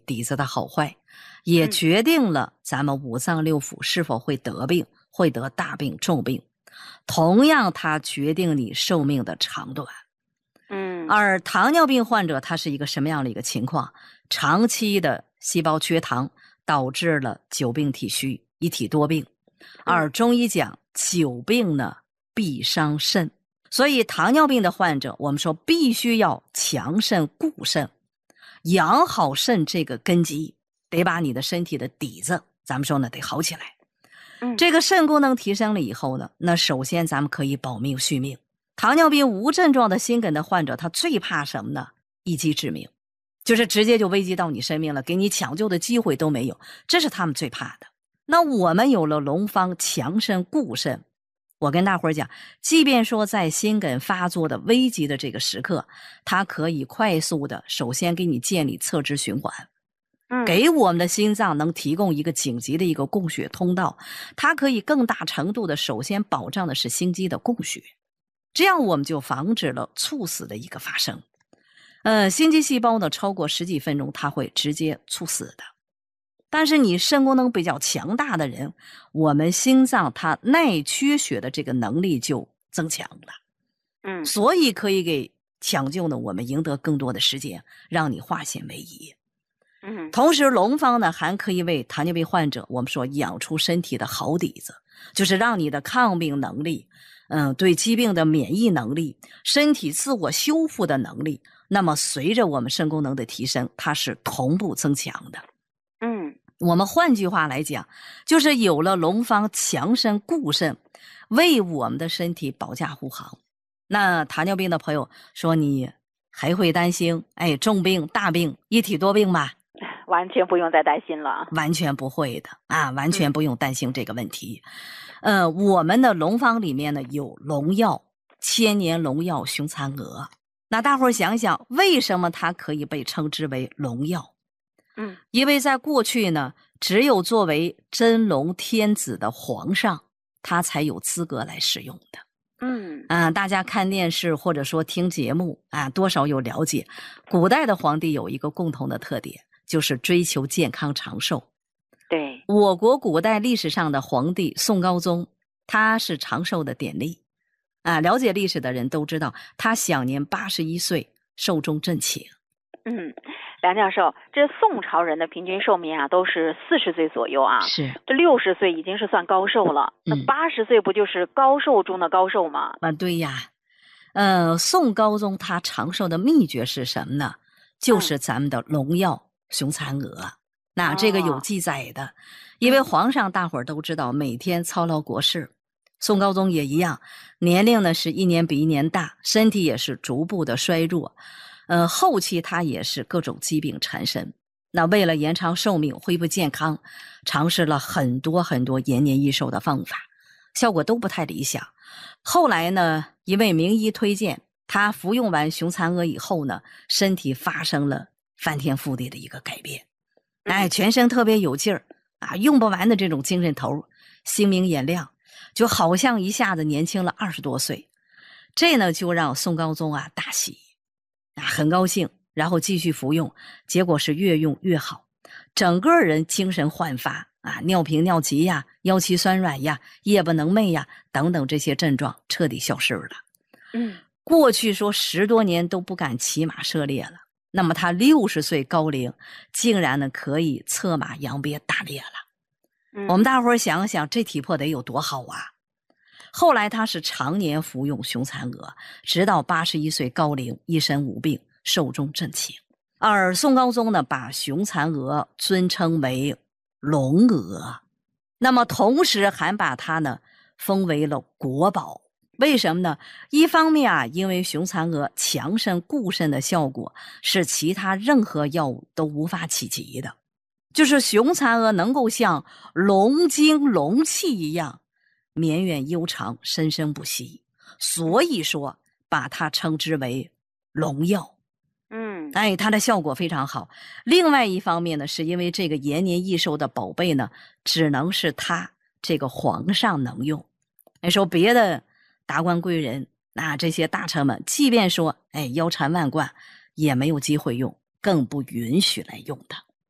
底子的好坏，也决定了咱们五脏六腑是否会得病，会得大病重病。同样它决定你寿命的长短。而糖尿病患者他是一个什么样的一个情况？长期的细胞缺糖导致了久病体虚，一体多病。而中医讲久病呢必伤肾，所以糖尿病的患者我们说必须要强肾固肾，养好肾这个根基，得把你的身体的底子咱们说呢得好起来。这个肾功能提升了以后呢，那首先咱们可以保命续命。糖尿病无症状的心梗的患者他最怕什么呢？一击致命，就是直接就危及到你生命了，给你抢救的机会都没有，这是他们最怕的。那我们有了龙方强肾固肾，我跟大伙儿讲，即便说在心梗发作的危急的这个时刻，它可以快速的首先给你建立侧支循环，给我们的心脏能提供一个紧急的一个供血通道，它可以更大程度的首先保障的是心肌的供血，这样我们就防止了猝死的一个发生。心肌细胞呢超过10几分钟它会直接猝死的。但是你肾功能比较强大的人，我们心脏它耐缺血的这个能力就增强了。所以可以给抢救呢我们赢得更多的时间，让你化险为夷。同时龙方呢还可以为糖尿病患者我们说养出身体的好底子，就是让你的抗病能力对疾病的免疫能力，身体自我修复的能力，那么随着我们肾功能的提升，它是同步增强的。我们换句话来讲，就是有了龙方强肾固肾，为我们的身体保驾护航。那糖尿病的朋友说，你还会担心重病大病一体多病吗？ 完全不用再担心了， 完全不会的啊，完全不用担心这个问题。我们的龙方里面呢有龙药、千年龙药雄蚕蛾。那大伙儿想想，为什么它可以被称之为龙药？因为在过去呢，只有作为真龙天子的皇上，他才有资格来使用的。大家看电视或者说听节目多少有了解，古代的皇帝有一个共同的特点，就是追求健康长寿。 对， 我国古代历史上的皇帝宋高宗，他是长寿的典例。了解历史的人都知道，他享年81岁，寿终正寝。 梁教授，这宋朝人的平均寿命都是40岁左右啊， 是， 这60岁已经是算高寿了，那80岁不就是高寿中的高寿吗？ 对呀。宋高宗他长寿的秘诀是什么呢？就是咱们的龙药雄蚕蛾。那这个有记载的，因为皇上大伙儿都知道每天操劳国事，宋高宗也一样，年龄呢是一年比一年大，身体也是逐步的衰弱。后期他也是各种疾病缠身，那为了延长寿命恢复健康，尝试了很多很多延年益寿的方法，效果都不太理想。后来呢，一位名医推荐他服用完雄蚕蛾以后呢，身体发生了翻天覆地的一个改变。全身特别有劲儿用不完的这种精神头，心明眼亮，就好像一下子年轻了20多岁。这呢就让宋高宗大喜，很高兴，然后继续服用，结果是越用越好，整个人精神焕发尿频尿急呀，腰膝酸软呀，夜不能寐呀，等等这些症状彻底消失了。过去说10多年都不敢骑马射猎了，那么他60岁高龄竟然呢可以策马扬鞭打猎了。我们大伙儿想想，这体魄得有多好啊！后来他是常年服用雄蚕蛾，直到81岁高龄，一身无病，寿终正寝。而宋高宗呢，把雄蚕蛾尊称为龙蛾，那么同时还把它呢封为了国宝。为什么呢？一方面因为雄蚕蛾强肾固肾的效果是其他任何药物都无法企及的，就是雄蚕蛾能够像龙精龙气一样绵远悠长，生生不息，所以说把它称之为龙药。它的效果非常好。另外一方面呢，是因为这个延年益寿的宝贝呢，只能是他这个皇上能用。说别的达官贵人这些大臣们，即便说腰缠万贯，也没有机会用，更不允许来用的。